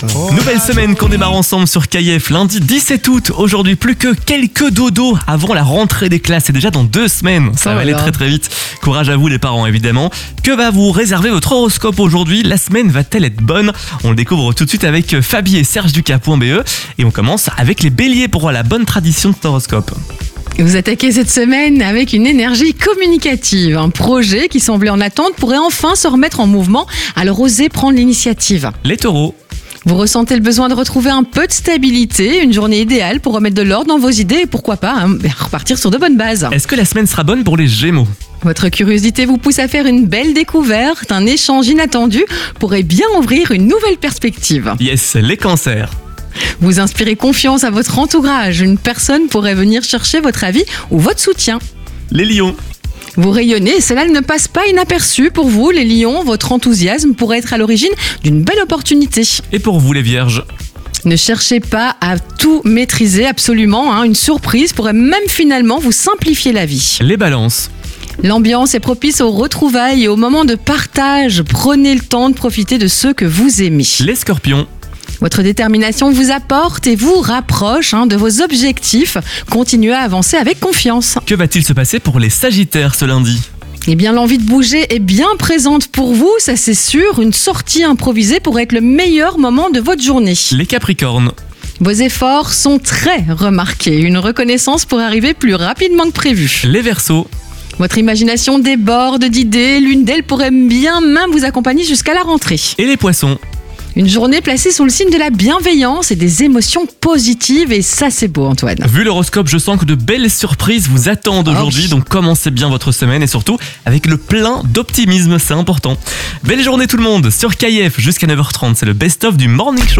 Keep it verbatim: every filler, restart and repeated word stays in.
Nouvelle semaine qu'on démarre ensemble sur K I F, lundi dix-sept août. Aujourd'hui, plus que quelques dodos avant la rentrée des classes. C'est déjà dans deux semaines. Ça Oh va là aller là. très très vite. Courage à vous les parents, évidemment. Que va vous réserver votre horoscope aujourd'hui? La semaine va-t-elle être bonne? On le découvre tout de suite avec Fabie et Serge du K point B E. Et on commence avec les béliers pour la bonne tradition de ton horoscope. Vous attaquez cette semaine avec une énergie communicative. Un projet qui semblait en attente pourrait enfin se remettre en mouvement, alors osez prendre l'initiative. Les taureaux. Vous ressentez le besoin de retrouver un peu de stabilité, une journée idéale pour remettre de l'ordre dans vos idées et pourquoi pas hein, repartir sur de bonnes bases. Est-ce que la semaine sera bonne pour les gémeaux? Votre curiosité vous pousse à faire une belle découverte, un échange inattendu pourrait bien ouvrir une nouvelle perspective. Yes, les cancers. Vous inspirez confiance à votre entourage, une personne pourrait venir chercher votre avis ou votre soutien. Les lions. Vous rayonnez et cela ne passe pas inaperçu pour vous, les lions. Votre enthousiasme pourrait être à l'origine d'une belle opportunité. Et pour vous les vierges? Ne cherchez pas à tout maîtriser absolument. Hein. Une surprise pourrait même finalement vous simplifier la vie. Les balances. L'ambiance est propice aux retrouvailles et aux moments de partage. Prenez le temps de profiter de ceux que vous aimez. Les scorpions. Votre détermination vous apporte et vous rapproche hein, de vos objectifs. Continuez à avancer avec confiance. Que va-t-il se passer pour les sagittaires ce lundi? Eh bien, l'envie de bouger est bien présente pour vous, ça c'est sûr. Une sortie improvisée pourrait être le meilleur moment de votre journée. Les capricornes. Vos efforts sont très remarqués. Une reconnaissance pourrait arriver plus rapidement que prévu. Les verseaux. Votre imagination déborde d'idées. L'une d'elles pourrait bien même vous accompagner jusqu'à la rentrée. Et les poissons. Une journée placée sous le signe de la bienveillance et des émotions positives. Et ça, c'est beau, Antoine. Vu l'horoscope, je sens que de belles surprises vous attendent aujourd'hui. oui. Donc commencez bien votre semaine et surtout avec le plein d'optimisme, c'est important. Belle journée tout le monde sur K I F jusqu'à neuf heures trente. C'est le best-of du Morning Show.